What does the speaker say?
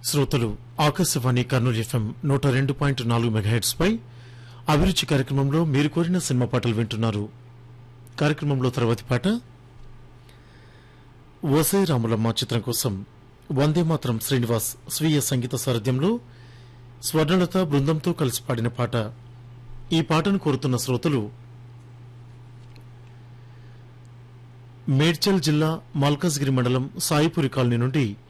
శ్రోతలు Akashvani Kurnool FM 102.4 megahertz పై అభిరుచి కార్యక్రమంలో మీరు కోరిన సినిమా పాటలు వింటున్నారు. కార్యక్రమంలో తర్వాతి పాట ఓసై రాములమ్మ చిత్రం కోసం వందే మాత్రం శ్రీనివాస్ స్వీయ సంగీత సారథ్యంలో స్వర్ణలత బృందంతో కలిసి పాడిన పాట. ఈ పాటను కోరుతున్న శ్రోతలు మేడ్చల్ జిల్లా మల్కాజ్గిరి మండలం సాయిపురి కాలనీ నుండి